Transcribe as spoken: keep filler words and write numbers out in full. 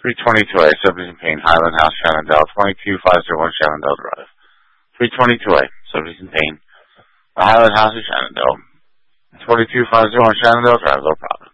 three twenty-two A, subject in pain, Highland House, Shenandoah, twenty-two five oh one Shenandoah Drive. three twenty-two A, subject in pain, Highland House, Shenandoah, twenty-two five oh one Shenandoah Drive, Low Providence.